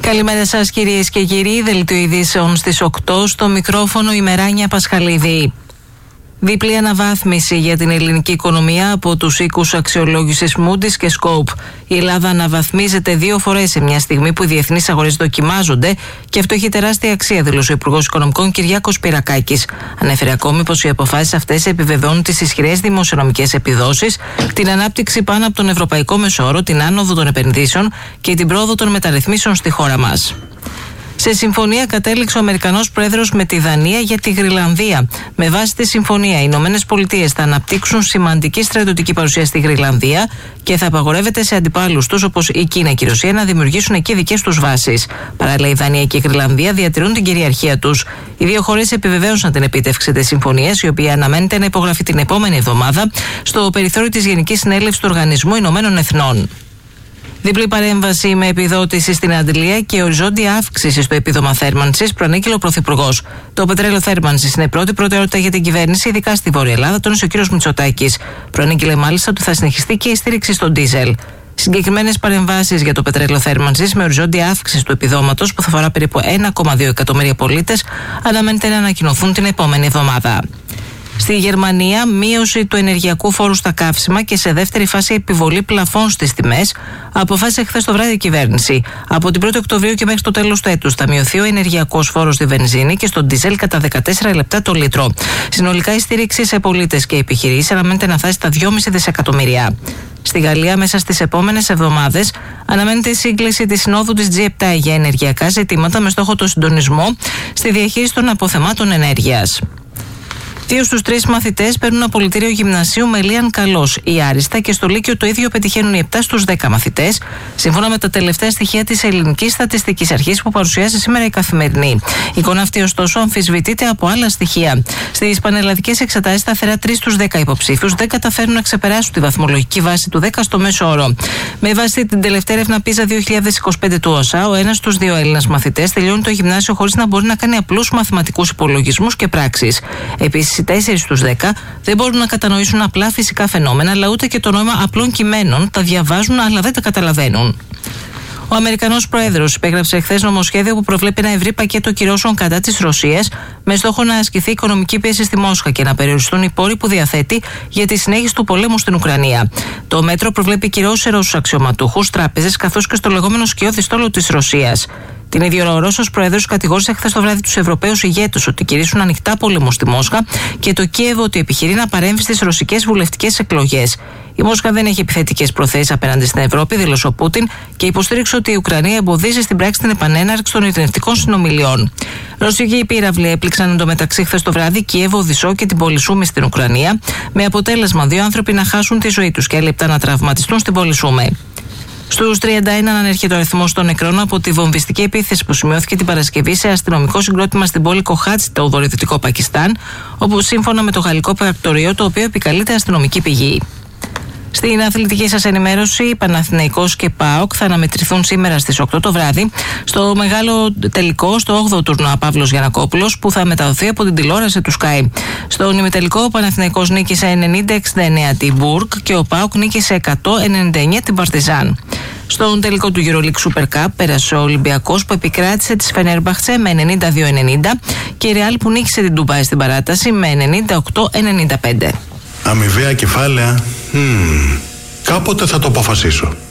Καλημέρα σας κυρίες και κύριοι, δελτίο ειδήσεων στις 8, στο μικρόφωνο η Μεράνια Πασχαλίδη. Διπλή αναβάθμιση για την ελληνική οικονομία από τους οίκους αξιολόγησης Moody's και Scope. Η Ελλάδα αναβαθμίζεται 2 φορές σε μια στιγμή που οι διεθνείς αγορές δοκιμάζονται και αυτό έχει τεράστια αξία, δήλωσε ο Υπουργός Οικονομικών Κυριάκος Πυρακάκης. Ανέφερε ακόμη πως οι αποφάσεις αυτές επιβεβαιώνουν τις ισχυρές δημοσιονομικές επιδόσεις, την ανάπτυξη πάνω από τον ευρωπαϊκό μεσόωρο, την άνοδο των επενδύσεων και την πρόοδο των μεταρρυθμίσεων στη χώρα μας. Σε συμφωνία κατέληξε ο Αμερικανός Πρόεδρος με τη Δανία για τη Γροιλανδία. Με βάση τη συμφωνία, οι Ηνωμένες Πολιτείες θα αναπτύξουν σημαντική στρατιωτική παρουσία στη Γροιλανδία και θα απαγορεύεται σε αντιπάλους τους όπως η Κίνα και η Ρωσία να δημιουργήσουν εκεί δικές τους βάσεις. Παράλληλα, η Δανία και η Γροιλανδία διατηρούν την κυριαρχία τους. Οι δύο χώρες επιβεβαίωσαν την επίτευξη της συμφωνίας, η οποία αναμένεται να υπογραφεί την επόμενη εβδομάδα στο περιθώριο της Γενικής Συνέλευσης του Οργανισμού Ηνωμένων Εθνών. Διπλή παρέμβαση με επιδότηση στην Αντλία και οριζόντια αύξηση στο επίδομα θέρμανσης, προανήγγειλε ο Πρωθυπουργός. Το πετρέλαιο θέρμανσης είναι πρώτη προτεραιότητα για την κυβέρνηση, ειδικά στη Βόρεια Ελλάδα, τόνισε ο κ. Μητσοτάκης. Προανήγγειλε μάλιστα ότι θα συνεχιστεί και η στήριξη στο ντίζελ. Συγκεκριμένες παρεμβάσεις για το πετρέλαιο θέρμανσης με οριζόντια αύξηση του επιδόματος, που θα αφορά περίπου 1,2 εκατομμύρια πολίτες, αναμένεται να ανακοινωθούν την επόμενη εβδομάδα. Στη Γερμανία, μείωση του ενεργειακού φόρου στα καύσιμα και σε δεύτερη φάση επιβολή πλαφών στις τιμές, αποφάσισε χθες το βράδυ η κυβέρνηση. Από την 1η Οκτωβρίου και μέχρι το τέλος του έτους θα μειωθεί ο ενεργειακός φόρος στη βενζίνη και στο ντίζελ κατά 14 λεπτά το λίτρο. Συνολικά η στήριξη σε πολίτες και επιχειρήσεις αναμένεται να φτάσει στα 2,5 δισεκατομμύρια. Στη Γαλλία, μέσα στις επόμενες εβδομάδες, αναμένεται η σύγκληση της συνόδου της G7 για ενεργειακά ζητήματα με στόχο το συντονισμό στη διαχείριση των αποθεμάτων ενέργειας. 2 στους 3 μαθητές παίρνουν απολυτήριο γυμνασίου με Λίαν Καλός. Η Άριστα και στο Λύκειο το ίδιο πετυχαίνουν οι 7 στους 10 μαθητές, σύμφωνα με τα τελευταία στοιχεία της Ελληνικής Στατιστικής Αρχής που παρουσιάζει σήμερα η Καθημερινή. Η εικόνα αυτή, ωστόσο, αμφισβητείται από άλλα στοιχεία. Στις πανελλαδικές εξετάσεις, σταθερά 3 στους 10 υποψήφιους δεν καταφέρνουν να ξεπεράσουν τη βαθμολογική βάση του 10 στο μέσο όρο. Με βάση την τελευταία έρευνα PISA 2025 του ΩΣΑ, ο 1 στους 2 Έλληνας μαθητές τελειώνει το γυμνάσιο χωρίς να μπορεί να κάνει απλούς μαθηματικούς υπολογισμούς και πράξεις. Επίσης, οι 4 στους 10 δεν μπορούν να κατανοήσουν απλά φυσικά φαινόμενα, αλλά ούτε και το νόημα απλών κειμένων, τα διαβάζουν αλλά δεν τα καταλαβαίνουν. Ο Αμερικανός Πρόεδρος υπέγραψε χθες νομοσχέδιο που προβλέπει ένα ευρύ πακέτο κυρώσεων κατά της Ρωσίας, με στόχο να ασκηθεί οικονομική πίεση στη Μόσχα και να περιοριστούν οι πόροι που διαθέτει για τη συνέχιση του πολέμου στην Ουκρανία. Το μέτρο προβλέπει κυρώσεις σε Ρώσους αξιωματούχους, τράπεζες καθώς και στο λεγόμενο σκιώδη στόλο της Ρωσίας. Την ίδια ώρα, ο Ρώσος Πρόεδρος κατηγόρησε χθες το βράδυ τους Ευρωπαίους ηγέτες ότι κηρύσσουν ανοιχτά πόλεμο στη Μόσχα και το Κίεβο ότι επιχειρεί να παρέμβει στις ρωσικές βουλευτικές εκλογές. Η Μόσχα δεν έχει επιθετικές προθέσεις απέναντι στην Ευρώπη, δήλωσε ο Πούτιν και υποστήριξε ότι η Ουκρανία εμποδίζει στην πράξη την επανέναρξη των ειρηνευτικών συνομιλιών. Ρωσικοί πύραυλοι έπληξαν εντωμεταξύ χθες το βράδυ Κίεβο, Οδυσσό και την πόλη Σούμη στην Ουκρανία, με αποτέλεσμα 2 άνθρωποι να χάσουν τη ζωή τους και άλλοι 7 να τραυματιστούν στην πόλη Σούμη. Στους 31 ανέρχεται ο αριθμός των νεκρών από τη βομβιστική επίθεση που σημειώθηκε την Παρασκευή σε αστυνομικό συγκρότημα στην πόλη Κοχάτ, στο βορειοδυτικό Πακιστάν, όπου σύμφωνα με το γαλλικό πρακτορείο, το οποίο επικαλείται αστυνομική πηγή. Στην αθλητική σας ενημέρωση, Παναθηναϊκός και ΠΑΟΚ θα αναμετρηθούν σήμερα στις 8 το βράδυ στο μεγάλο τελικό, στο 8ο τουρνουά Παύλος Γιαννακόπουλος, που θα μεταδοθεί από την τηλεόραση του Sky. Στον ημιτελικό, ο Παναθηναϊκός νίκησε 90-69 την Μπουργκ και ο ΠΑΟΚ νίκησε 100-99 την Παρτιζάν. Στον τελικό του EuroLeague Super Cup πέρασε ο Ολυμπιακός, που επικράτησε της Φενέρμπαχτσε με 92-90 και η Ρεάλ που νίκησε την Ντουμπάι στην παράταση με 98-95. Αμοιβαία κεφάλαια, κάποτε θα το αποφασίσω.